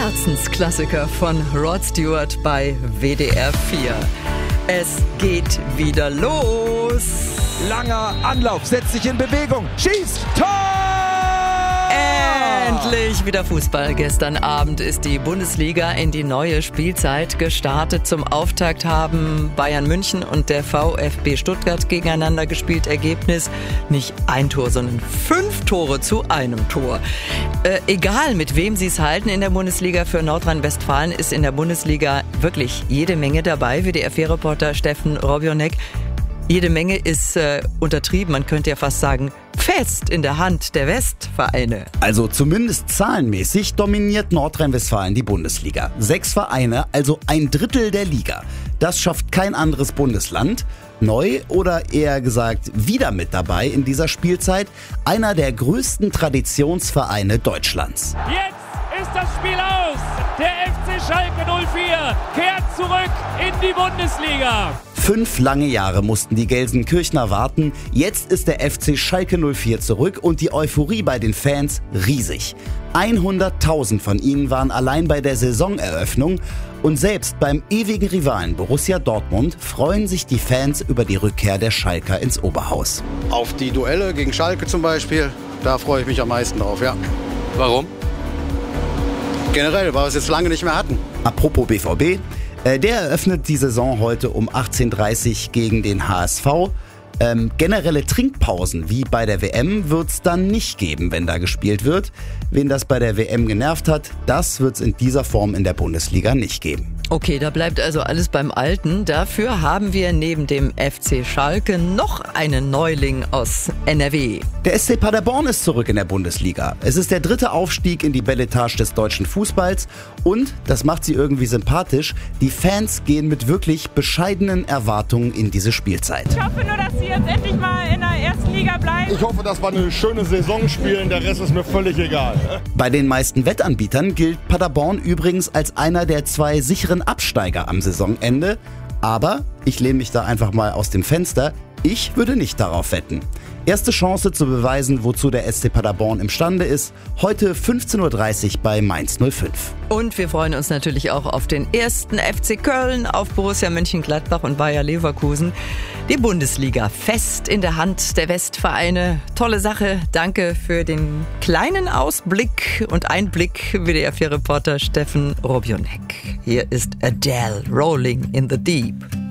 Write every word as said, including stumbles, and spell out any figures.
Herzensklassiker von Rod Stewart bei W D R vier. Es geht wieder los. Langer Anlauf, setzt sich in Bewegung, schießt, Tor! Endlich wieder Fußball. Gestern Abend ist die Bundesliga in die neue Spielzeit gestartet. Zum Auftakt haben Bayern München und der VfB Stuttgart gegeneinander gespielt. Ergebnis nicht ein Tor, sondern fünf Tore zu einem Tor. Äh, egal, mit wem Sie es halten in der Bundesliga, für Nordrhein-Westfalen ist in der Bundesliga wirklich jede Menge dabei. W D R vier Reporter Steffen Robionek. Jede Menge ist äh, untertrieben, man könnte ja fast sagen, fest in der Hand der Westvereine. Also zumindest zahlenmäßig dominiert Nordrhein-Westfalen die Bundesliga. Sechs Vereine, also ein Drittel der Liga. Das schafft kein anderes Bundesland. Neu oder eher gesagt wieder mit dabei in dieser Spielzeit einer der größten Traditionsvereine Deutschlands. Jetzt ist das Spiel aus. Der F C Schalke null vier kehrt zurück in die Bundesliga. Fünf lange Jahre mussten die Gelsenkirchner warten. Jetzt ist der F C Schalke null vier zurück und die Euphorie bei den Fans riesig. hunderttausend von ihnen waren allein bei der Saisoneröffnung. Und selbst beim ewigen Rivalen Borussia Dortmund freuen sich die Fans über die Rückkehr der Schalker ins Oberhaus. Auf die Duelle gegen Schalke zum Beispiel, da freue ich mich am meisten drauf, ja. Warum? Generell, weil wir es jetzt lange nicht mehr hatten. Apropos B V B, äh, der eröffnet die Saison heute um achtzehn Uhr dreißig gegen den H S V. Ähm, generelle Trinkpausen wie bei der W M wird es dann nicht geben, wenn da gespielt wird. Wen das bei der W M genervt hat, das wird es in dieser Form in der Bundesliga nicht geben. Okay, da bleibt also alles beim Alten. Dafür haben wir neben dem F C Schalke noch einen Neuling aus N R W. Der S C Paderborn ist zurück in der Bundesliga. Es ist der dritte Aufstieg in die Belletage des deutschen Fußballs und, das macht sie irgendwie sympathisch, die Fans gehen mit wirklich bescheidenen Erwartungen in diese Spielzeit. Ich hoffe nur, dass sie jetzt endlich mal in der ersten Liga bleiben. Ich hoffe, dass wir eine schöne Saison spielen, der Rest ist mir völlig egal. Bei den meisten Wettanbietern gilt Paderborn übrigens als einer der zwei sicheren Absteiger am Saisonende. Aber ich lehne mich da einfach mal aus dem Fenster. Ich würde nicht darauf wetten. Erste Chance zu beweisen, wozu der S C Paderborn imstande ist, heute fünfzehn Uhr dreißig bei Mainz null fünf. Und wir freuen uns natürlich auch auf den ersten F C Köln, auf Borussia Mönchengladbach und Bayer Leverkusen. Die Bundesliga fest in der Hand der Westvereine. Tolle Sache. Danke für den kleinen Ausblick und Einblick, W D R vier Reporter Steffen Robionek. Hier ist Adele, Rolling in the Deep.